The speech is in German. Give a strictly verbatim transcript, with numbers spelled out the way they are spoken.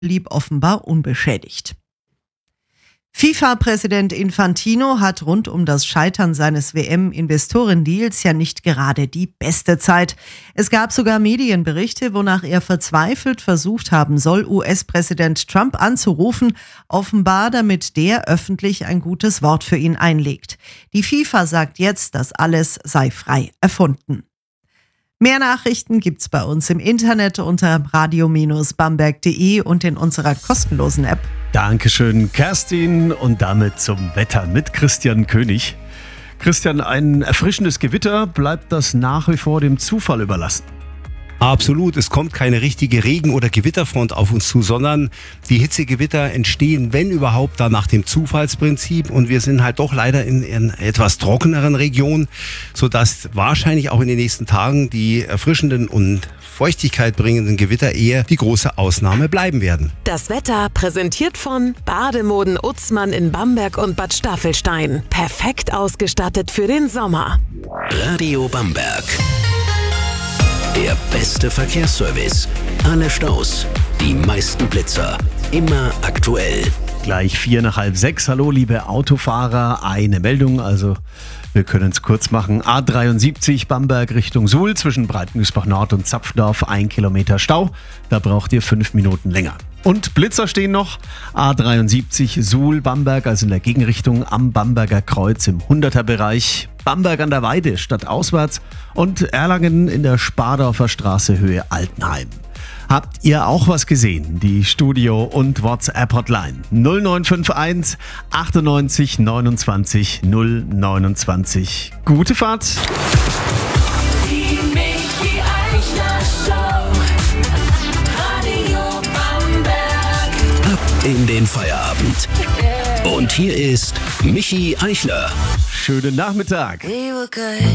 blieb offenbar unbeschädigt. FIFA-Präsident Infantino hat rund um das Scheitern seines W M-Investorendeals ja nicht gerade die beste Zeit. Es gab sogar Medienberichte, wonach er verzweifelt versucht haben soll, U S-Präsident Trump anzurufen, offenbar damit der öffentlich ein gutes Wort für ihn einlegt. Die FIFA sagt jetzt, das alles sei frei erfunden. Mehr Nachrichten gibt's bei uns im Internet unter radio Bindestrich bamberg punkt de und in unserer kostenlosen App. Dankeschön, Kerstin. Und damit zum Wetter mit Christian König. Christian, ein erfrischendes Gewitter, bleibt das nach wie vor dem Zufall überlassen? Absolut, es kommt keine richtige Regen- oder Gewitterfront auf uns zu, sondern die Hitzegewitter entstehen, wenn überhaupt, dann nach dem Zufallsprinzip. Und wir sind halt doch leider in, in etwas trockeneren Regionen, sodass wahrscheinlich auch in den nächsten Tagen die erfrischenden und Feuchtigkeit bringenden Gewitter eher die große Ausnahme bleiben werden. Das Wetter präsentiert von Bademoden Utzmann in Bamberg und Bad Staffelstein. Perfekt ausgestattet für den Sommer. Radio Bamberg. Der beste Verkehrsservice. Alle Staus, die meisten Blitzer. Immer aktuell. Gleich vier nach halb sechs. Hallo, liebe Autofahrer. Eine Meldung, also wir können es kurz machen. A dreiundsiebzig Bamberg Richtung Suhl zwischen Breitensbach Nord und Zapfendorf. Ein Kilometer Stau. Da braucht ihr fünf Minuten länger. Und Blitzer stehen noch. A dreiundsiebzig Suhl-Bamberg, also in der Gegenrichtung am Bamberger Kreuz im hunderter-Bereich. Bamberg an der Weide stadtauswärts und Erlangen in der Spardorfer Straße Höhe Altenheim. Habt ihr auch was gesehen? Die Studio- und WhatsApp-Hotline null neun fünf eins achtundneunzig neunundzwanzig null neunundzwanzig. Gute Fahrt! Die Michi Eichler Show. Radio Bamberg. Ab in den Feierabend. Und hier ist Michi Eichler. Schönen Nachmittag! We were good.